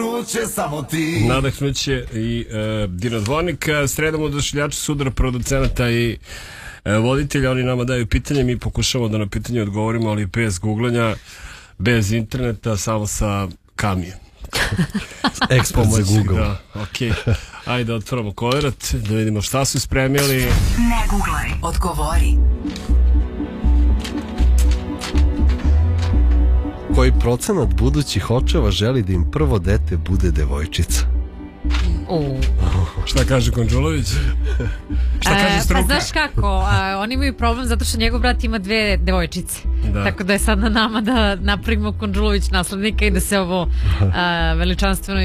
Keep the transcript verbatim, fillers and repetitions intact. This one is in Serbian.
Samo ti. Nadahnuće i uh, Dino Dvornik. Sredom oduševljača, sudara producenata i uh, voditelja. Oni nama daju pitanje, mi pokušamo da na pitanje odgovorimo, ali bez googlanja, bez interneta, samo sa Kamijem. Ekspert za Google. Da, okej. Okay. Ajde, otvoramo kolerat, da vidimo šta su spremili. Ne googlaj, odgovori. Koji procenat budućih očeva želi da im prvo dete bude devojčica? Uh. Šta kaže Konđulović? Šta kaže e, struka? Pa znaš kako, a, oni imaju problem zato što njegov brat ima dve devojčice. Da. Tako da je sad na nama da napravimo Konđulović naslednika i da se ovo a, veličanstveno